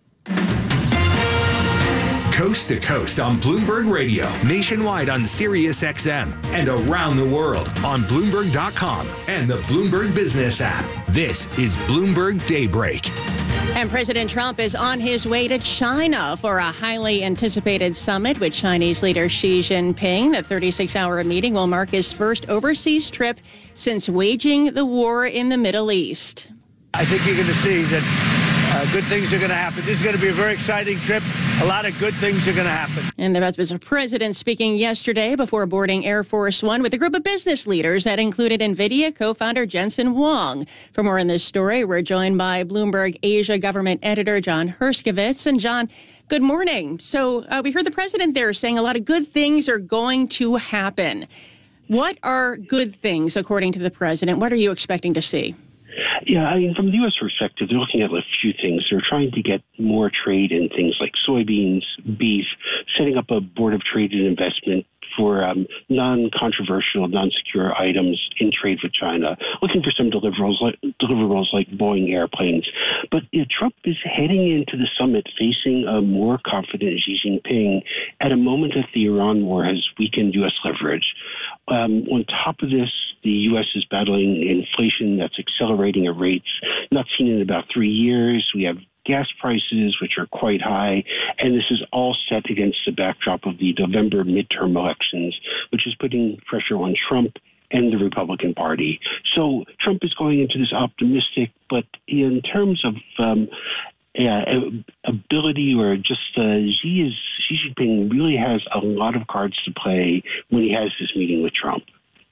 Coast to coast on Bloomberg Radio, nationwide on Sirius X M, and around the world on Bloomberg dot com and the Bloomberg Business app. This is Bloomberg Daybreak. And President Trump is on his way to China for a highly anticipated summit with Chinese leader Xi Jinping. The thirty-six hour meeting will mark his first overseas trip since waging the war in the Middle East. I think you're going to see that Uh, good things are going to happen. This is going to be a very exciting trip. A lot of good things are going to happen. And there was a president speaking yesterday before boarding Air Force One with a group of business leaders that included NVIDIA co-founder Jensen Huang. For more on this story, we're joined by Bloomberg Asia government editor John Herskovitz. And John, good morning. So uh, we heard the president there saying a lot of good things are going to happen. What are good things, according to the president? What are you expecting to see? Yeah, I mean, from the U S perspective, they're looking at a few things. They're trying to get more trade in things like soybeans, beef, setting up a board of trade and investment for um, non-controversial, non-secure items in trade with China, looking for some deliverables like, deliverables like Boeing airplanes. But you know, Trump is heading into the summit facing a more confident Xi Jinping at a moment that the Iran war has weakened U S leverage. Um, on top of this, the U S is battling inflation that's accelerating at rates not seen in about three years. We have gas prices, which are quite high, and this is all set against the backdrop of the November midterm elections, which is putting pressure on Trump and the Republican Party. So Trump is going into this optimistic, but in terms of um, uh, ability or just uh, Xi, is, Xi Jinping really has a lot of cards to play when he has this meeting with Trump.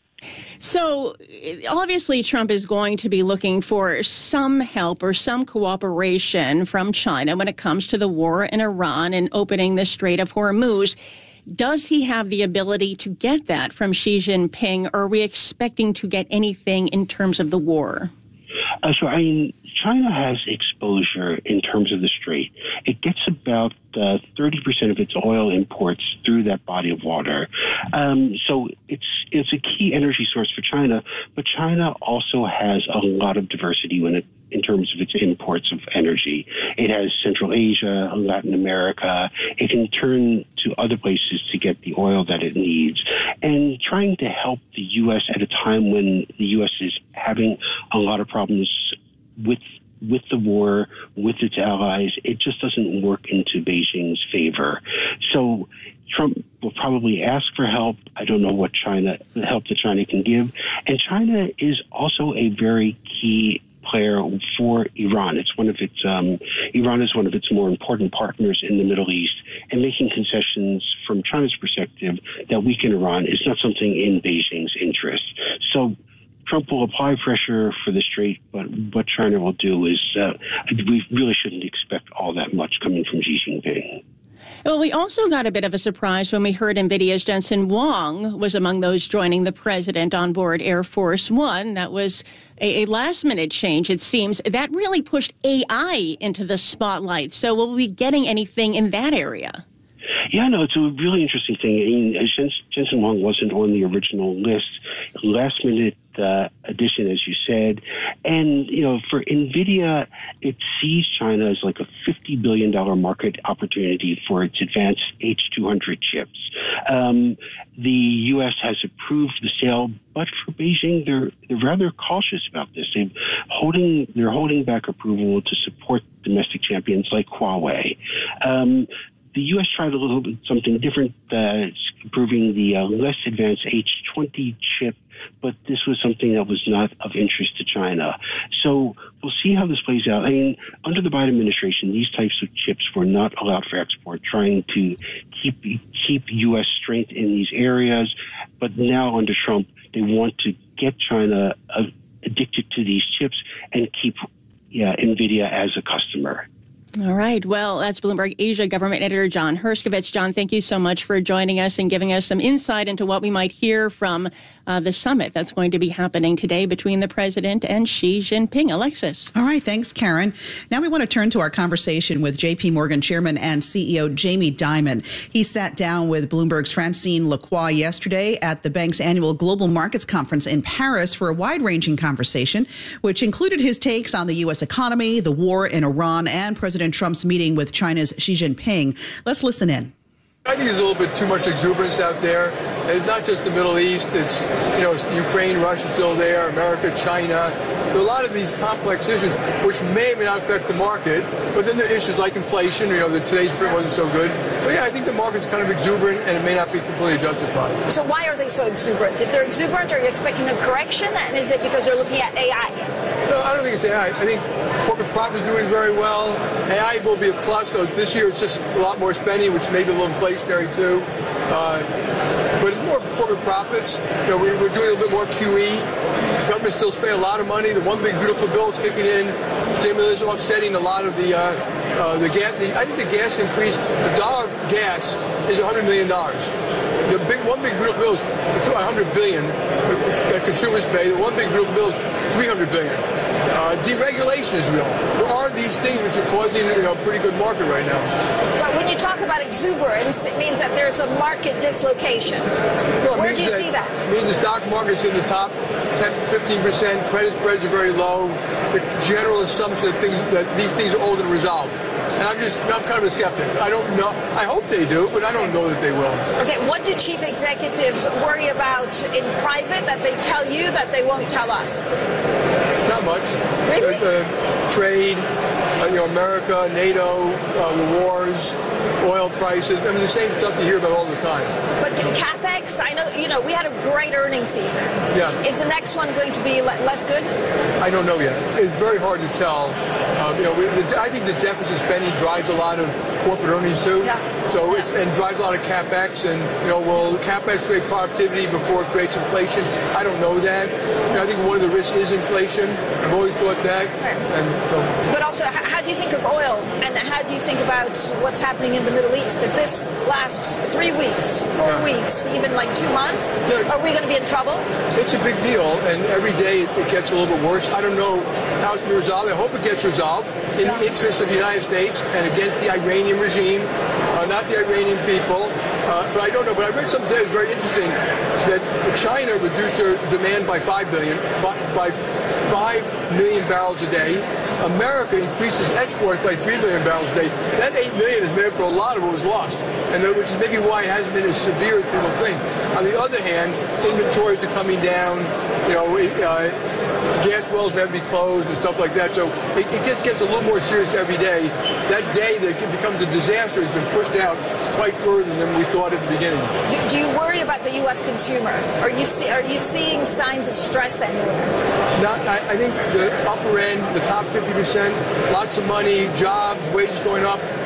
So obviously Trump is going to be looking for some help or some cooperation from China when it comes to the war in Iran and opening the Strait of Hormuz. Does he have the ability to get that from Xi Jinping, or are we expecting to get anything in terms of the war? Uh, so, I mean, China has exposure in terms of the strait. It gets about uh, thirty percent of its oil imports through that body of water. Um, so it's it's a key energy source for China, but China also has a lot of diversity when it in terms of its imports of energy. It has Central Asia, Latin America. It can turn to other places to get the oil that it needs. And trying to help the U S at a time when the U S is having a lot of problems with with the war, with its allies, it just doesn't work into Beijing's favor. So Trump will probably ask for help. I don't know what China, the help that China can give. And China is also a very key player for Iran. It's one of its um, Iran is one of its more important partners in the Middle East, and making concessions from China's perspective that weaken Iran is not something in Beijing's interest. So Trump will apply pressure for the Strait, but what China will do is uh, we really shouldn't expect all that much coming from Xi Jinping. Well, we also got a bit of a surprise when we heard NVIDIA's Jensen Huang was among those joining the president on board Air Force One. That was a, a last-minute change, it seems. That really pushed A I into the spotlight. So will we be getting anything in that area? Yeah, no, it's a really interesting thing. I mean, Jensen Huang wasn't on the original list. Last minute uh, addition, as you said. And, you know, for NVIDIA, it sees China as like a fifty billion dollars market opportunity for its advanced H two hundred chips. Um, the U S has approved the sale, but for Beijing, they're, they're rather cautious about this. They're holding, they're holding back approval to support domestic champions like Huawei. Um, The U S tried a little bit something different, uh, approving the uh, less advanced H twenty chip, but this was something that was not of interest to China. So we'll see how this plays out. I mean, under the Biden administration, these types of chips were not allowed for export, trying to keep keep U S strength in these areas. But now under Trump, they want to get China uh, addicted to these chips and keep yeah, NVIDIA as a customer. All right. Well, that's Bloomberg Asia government editor John Herskovits. John, thank you so much for joining us and giving us some insight into what we might hear from uh, the summit that's going to be happening today between the president and Xi Jinping. Alexis. All right. Thanks, Karen. Now we want to turn to our conversation with J P Morgan chairman and C E O Jamie Dimon. He sat down with Bloomberg's Francine Lacroix yesterday at the bank's annual Global Markets Conference in Paris for a wide-ranging conversation, which included his takes on the U S economy, the war in Iran, and President Trump's meeting with China's Xi Jinping. Let's listen in. I think there's a little bit too much exuberance out there. It's not just the Middle East. It's, you know, Ukraine, Russia still there, America, China. There are a lot of these complex issues which may or may not affect the market, but then there are issues like inflation, you know, that today's print wasn't so good. So, yeah, I think the market's kind of exuberant and it may not be completely justified. So why are they so exuberant? If they're exuberant, are you expecting a correction? And is it because they're looking at A I? No, I don't think it's A I. I think corporate profit is doing very well. A I will be a plus, so this year it's just a lot more spending, which may be a little inflationary too. Uh, but it's more corporate profits. You know, we, we're doing a little bit more Q E. The government's still spending a lot of money. The one big beautiful bill is kicking in. Stimulus offsetting a lot of the uh, uh, the gas. The, I think the gas increase, the dollar of gas is one hundred million dollars. The big one big beautiful bill is one hundred billion dollars that consumers pay. The one big beautiful bill is three hundred billion dollars. Uh, deregulation is real. There are these things which are causing, you know, a pretty good market right now. But when you talk about exuberance, it means that there's a market dislocation. No, Where do you that, see that? It means the stock market's in the top ten, fifteen percent. Credit spreads are very low. The general assumption that things that these things are all going to resolve. And I'm just, I'm kind of a skeptic. I don't know. I hope they do, but I don't know that they will. Okay, what do chief executives worry about in private that they tell you that they won't tell us? Not much. Really? Uh, uh, trade, uh, you know, America, NATO, uh, the wars, oil prices. I mean, the same stuff you hear about all the time. But CapEx, I know, you know, we had a great earnings season. Yeah. Is the next one going to be le- less good? I don't know yet. It's very hard to tell. Um, you know, we, the, I think the deficit spending drives a lot of corporate earnings too. Yeah. So it's, and drives a lot of CapEx. And, you know, will CapEx create productivity before it creates inflation? I don't know that. You know, I think one of the risks is inflation. I've always thought that. And so. But also, how do you think of oil? And how do you think about what's happening in the Middle East? If this lasts three weeks, four yeah. weeks, even like two months, yeah. are we going to be in trouble? It's a big deal. And every day it gets a little bit worse. I don't know how it's going to be resolved. I hope it gets resolved in the interest of the United States and against the Iranian regime, uh, not the Iranian people. Uh, but I don't know. But I read something today that was very interesting, that China reduced their demand by five billion, by, by five million barrels a day. America increases exports by three million barrels a day. That eight million has made up for a lot of what was lost, and which is maybe why it hasn't been as severe as people think. On the other hand, inventories are coming down. You know, uh, gas wells may have to be closed and stuff like that. So it, it gets gets a little more serious every day. That day that it becomes a disaster has been pushed out quite further than we thought at the beginning. Do, do you worry about the U S consumer? Are you see, are you seeing signs of stress anywhere? Not, I, I think the upper end, the top fifty percent, lots of money, jobs, wages going up.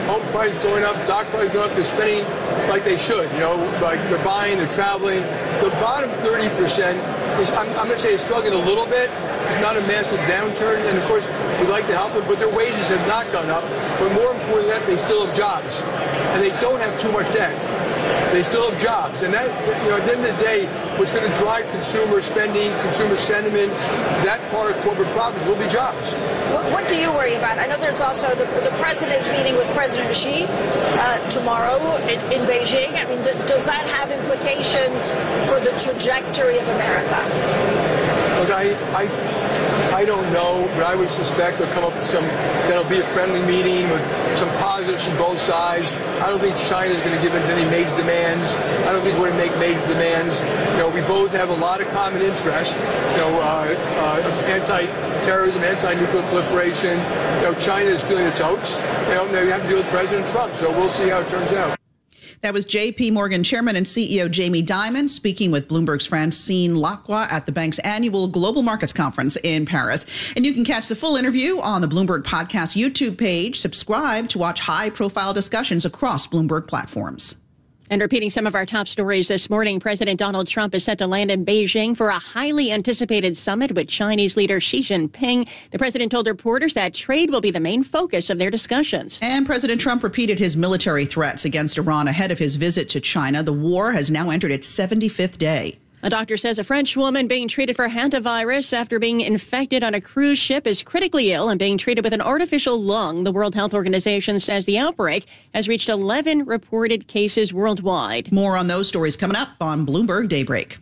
home prices going up, stock prices going up, they're spending like they should, you know, like they're buying, they're traveling. The bottom thirty percent is, I'm, I'm going to say, it's struggling a little bit. It's not a massive downturn, and of course, we'd like to help them, but their wages have not gone up. But more important than that, they still have jobs, and they don't have too much debt. They still have jobs, and that, you know, at the end of the day, what's going to drive consumer spending, consumer sentiment, that part of corporate profits will be jobs. What, what do you worry about? I know there's also the, the president is meeting with President Xi uh, tomorrow in, in Beijing. I mean, d- does that have implications for the trajectory of America? Look, I, I, I don't know, but I would suspect they'll come up with some, that'll be a friendly meeting with some positives from both sides. I don't think China's going to give in to any major demands. I don't think we're going to make major demands. You know, we both have a lot of common interests. You know, uh, uh, anti-terrorism, anti-nuclear proliferation. You know, China is feeling its oats. You know, they have to deal with President Trump, so we'll see how it turns out. That was J P Morgan Chairman and C E O Jamie Dimon speaking with Bloomberg's Francine Lacqua at the bank's annual Global Markets Conference in Paris. And you can catch the full interview on the Bloomberg Podcast YouTube page. Subscribe to watch high-profile discussions across Bloomberg platforms. And repeating some of our top stories this morning, President Donald Trump is set to land in Beijing for a highly anticipated summit with Chinese leader Xi Jinping. The president told reporters that trade will be the main focus of their discussions. And President Trump repeated his military threats against Iran ahead of his visit to China. The war has now entered its seventy-fifth day. A doctor says a French woman being treated for hantavirus after being infected on a cruise ship is critically ill and being treated with an artificial lung. The World Health Organization says the outbreak has reached eleven reported cases worldwide. More on those stories coming up on Bloomberg Daybreak.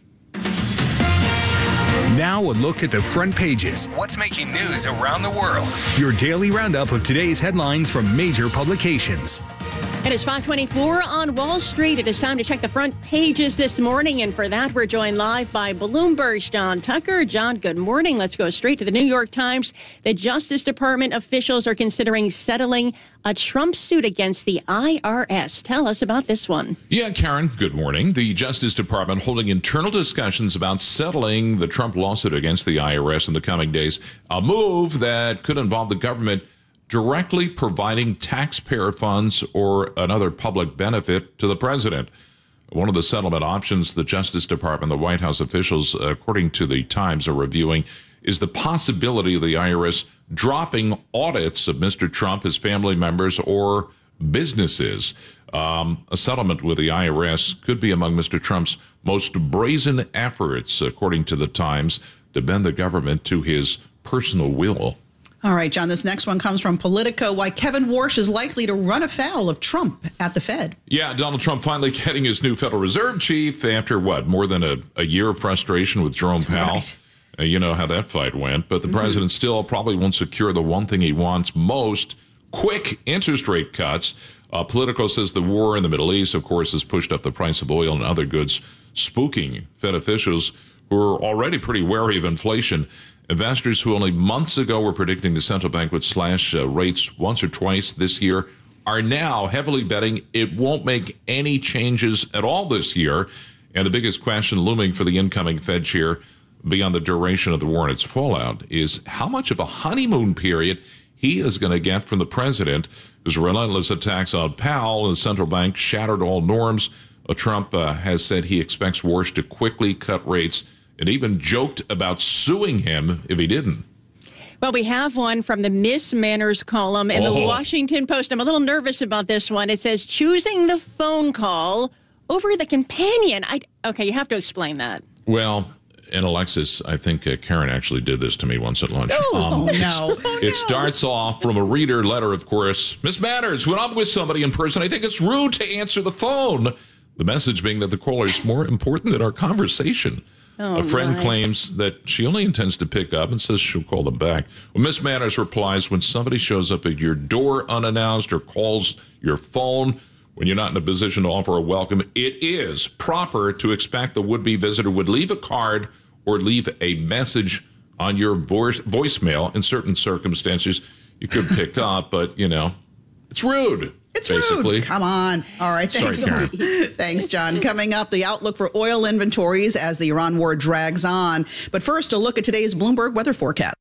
Now a look at the front pages. What's making news around the world? Your daily roundup of today's headlines from major publications. It is five twenty-four on Wall Street. It is time to check the front pages this morning. And for that, we're joined live by Bloomberg's John Tucker. John, good morning. Let's go straight to the New York Times. The Justice Department officials are considering settling a Trump suit against the I R S. Tell us about this one. Yeah, Karen, good morning. The Justice Department holding internal discussions about settling the Trump lawsuit against the I R S in the coming days, a move that could involve the government directly providing taxpayer funds or another public benefit to the president. One of the settlement options the Justice Department, the White House officials, according to the Times, are reviewing is the possibility of the I R S dropping audits of Mister Trump, his family members, or businesses. Um, a settlement with the I R S could be among Mister Trump's most brazen efforts, according to the Times, to bend the government to his personal will. All right, John, this next one comes from Politico. Why Kevin Warsh is likely to run afoul of Trump at the Fed. Yeah, Donald Trump finally getting his new Federal Reserve chief after, what, more than a, a year of frustration with Jerome Powell. Right. Uh, you know how that fight went. But the mm-hmm. president still probably won't secure the one thing he wants most, quick interest rate cuts. Uh, Politico says the war in the Middle East, of course, has pushed up the price of oil and other goods, spooking Fed officials who are already pretty wary of inflation. Investors who only months ago were predicting the central bank would slash uh, rates once or twice this year are now heavily betting it won't make any changes at all this year. And the biggest question looming for the incoming Fed chair, beyond the duration of the war and its fallout, is how much of a honeymoon period he is going to get from the president, whose relentless attacks on Powell and the central bank shattered all norms. Uh, Trump uh, has said he expects Warsh to quickly cut rates and even joked about suing him if he didn't. Well, we have one from the Miss Manners column in oh. the Washington Post. I'm a little nervous about this one. It says, choosing the phone call over the companion. I, okay, you have to explain that. Well, and Alexis, I think uh, Karen actually did this to me once at lunch. Oh, um, oh no. Oh, it starts off from a reader letter, of course. Miss Manners, when I'm with somebody in person, I think it's rude to answer the phone. The message being that the caller is more important than our conversation. Oh, a friend my. claims that she only intends to pick up and says she'll call them back. Well, Miss Manners replies, when somebody shows up at your door unannounced or calls your phone when you're not in a position to offer a welcome, it is proper to expect the would-be visitor would leave a card or leave a message on your voice voicemail. In certain circumstances, you could pick up, but, you know, it's rude. It's basically. rude. Come on. All right. Thanks. Sorry, Thanks, John. Coming up, the outlook for oil inventories as the Iran war drags on. But first, a look at today's Bloomberg weather forecast.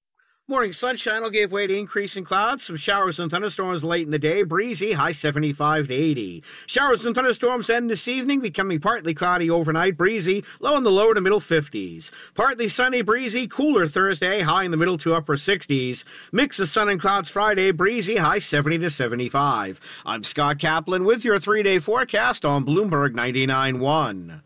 Morning sunshine will give way to increasing clouds. Some showers and thunderstorms late in the day. Breezy, high seventy-five to eighty. Showers and thunderstorms end this evening, becoming partly cloudy overnight. Breezy, low in the lower to middle fifties. Partly sunny, breezy, cooler Thursday, high in the middle to upper sixties. Mix of sun and clouds Friday, breezy, high seventy to seventy-five. I'm Scott Kaplan with your three-day forecast on Bloomberg ninety-nine point one.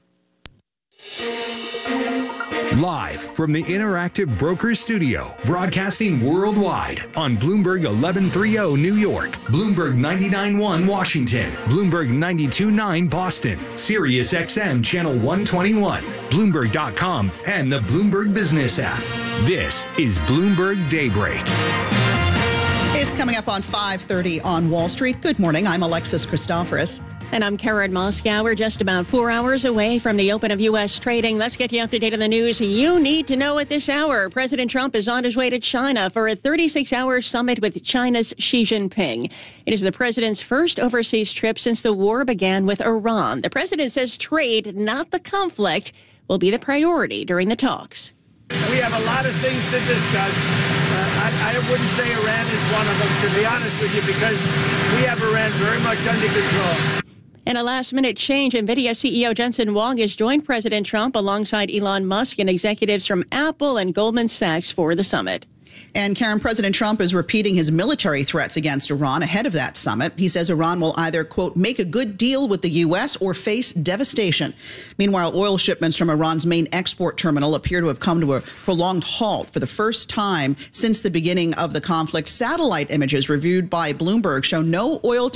Live from the Interactive Brokers Studio, broadcasting worldwide on Bloomberg eleven thirty New York, Bloomberg ninety-nine point one Washington, Bloomberg ninety-two point nine Boston, Sirius X M Channel one twenty-one, Bloomberg dot com, and the Bloomberg Business app. This is Bloomberg Daybreak. It's coming up on five thirty on Wall Street. Good morning. I'm Alexis Christoforous. And I'm Karen Moscow. We're just about four hours away from the open of U S trading. Let's get you up to date on the news you need to know at this hour. President Trump is on his way to China for a thirty-six hour summit with China's Xi Jinping. It is the president's first overseas trip since the war began with Iran. The president says trade, not the conflict, will be the priority during the talks. We have a lot of things to discuss. Uh, I, I wouldn't say Iran is one of them, to be honest with you, because we have Iran very much under control. In a last-minute change, NVIDIA C E O Jensen Huang has joined President Trump alongside Elon Musk and executives from Apple and Goldman Sachs for the summit. And Karen, President Trump is repeating his military threats against Iran ahead of that summit. He says Iran will either, quote, make a good deal with the U S or face devastation. Meanwhile, oil shipments from Iran's main export terminal appear to have come to a prolonged halt for the first time since the beginning of the conflict. Satellite images reviewed by Bloomberg show no oil